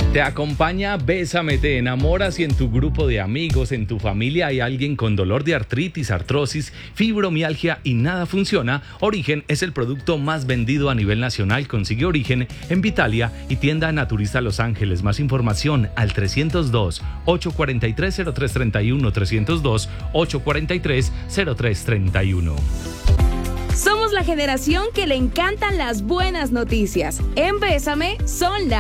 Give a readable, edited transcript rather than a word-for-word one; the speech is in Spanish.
Te acompaña Bésame, te enamoras y en tu grupo de amigos, en tu familia hay alguien con dolor de artritis, artrosis, fibromialgia y nada funciona. Origen es el producto más vendido a nivel nacional. Consigue Origen en Vitalia y tienda Naturista Los Ángeles. Más información al 302-843-0331, 302-843-0331. Somos la generación que le encantan las buenas noticias. En Bésame son las